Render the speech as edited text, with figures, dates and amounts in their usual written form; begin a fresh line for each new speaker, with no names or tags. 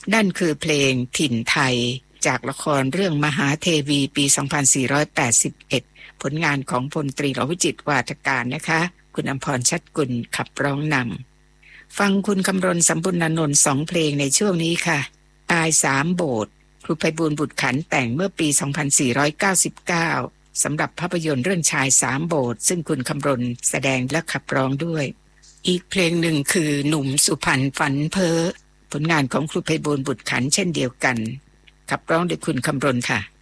นั่นคือเพลงถิ่นไทยจากละครเรื่องมหาเทวีปี 2481 ผลงานของพลตรี หลอ วิจิตร วาทการนะคะคุณอำพร ชัดกุลขับร้องนำฟังคุณคำรณ สัมบุญญานนท์2 เพลงในช่วงนี้ค่ะตาย3 โบสถ์ครูไพบูลย์บุตรขันธ์แต่งเมื่อปี 2499 สำหรับภาพยนตร์เรื่องชาย3 โบสถ์ซึ่งคุณคำรณแสดงและขับร้องด้วยอีกเพลงหนึ่งคือหนุ่มสุพรรณฝันเพ้อผลงานของครูไพบูลย์บุตรขันธ์เช่นเดียวกันขับร้องโดยคุณคำรณค่ะ